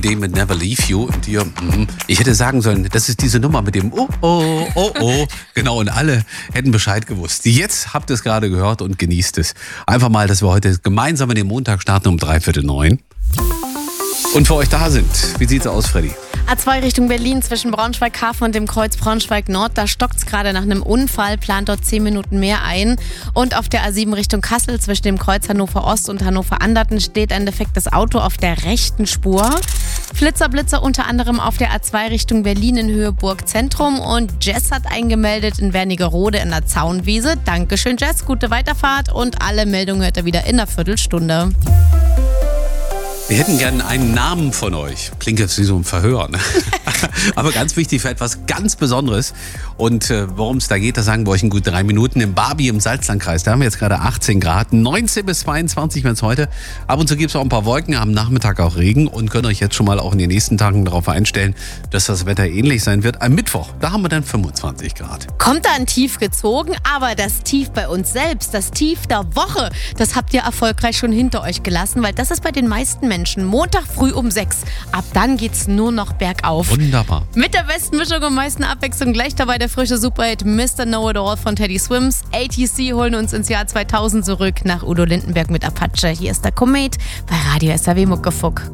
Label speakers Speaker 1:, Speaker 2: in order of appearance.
Speaker 1: Dem mit Never Leave You. Und ich hätte sagen sollen, das ist diese Nummer mit dem Oh. Genau, und alle hätten Bescheid gewusst. Jetzt habt ihr es gerade gehört und genießt es. Einfach mal, dass wir heute gemeinsam in den Montag starten um 8:45. Und für euch da sind. Wie sieht's aus, Freddy?
Speaker 2: A2 Richtung Berlin zwischen Braunschweig-Hafen und dem Kreuz Braunschweig-Nord. Da stockt's gerade nach einem Unfall, plant dort 10 Minuten mehr ein. Und auf der A7 Richtung Kassel zwischen dem Kreuz Hannover-Ost und Hannover-Anderten steht ein defektes Auto auf der rechten Spur. Flitzer unter anderem auf der A2 Richtung Berlin in Höhe Burg-Zentrum. Und Jess hat eingemeldet in Wernigerode in der Zaunwiese. Dankeschön, Jess, gute Weiterfahrt und alle Meldungen hört ihr wieder in einer Viertelstunde.
Speaker 1: Wir hätten gerne einen Namen von euch. Klingt jetzt wie so ein Verhör, ne? Aber ganz wichtig für etwas ganz Besonderes. Und worum es da geht, das sagen wir euch in gut 3 Minuten. Im Barbie im Salzlandkreis, da haben wir jetzt gerade 18 Grad. 19 bis 22 werden es heute. Ab und zu gibt es auch ein paar Wolken, am Nachmittag auch Regen. Und könnt euch jetzt schon mal auch in den nächsten Tagen darauf einstellen, dass das Wetter ähnlich sein wird. Am Mittwoch, da haben wir dann 25 Grad.
Speaker 2: Kommt da ein Tief gezogen, aber das Tief bei uns selbst, das Tief der Woche, das habt ihr erfolgreich schon hinter euch gelassen, weil das ist bei den meisten Menschen Montag früh um 6. Ab dann geht's nur noch bergauf.
Speaker 1: Wunderbar.
Speaker 2: Mit der besten Mischung und meisten Abwechslung gleich dabei der frische Superhit Mr. Know-It-All von Teddy Swims. ATC holen uns ins Jahr 2000 zurück nach Udo Lindenberg mit Apache. Hier ist der Komet bei Radio SAW Muckefuck.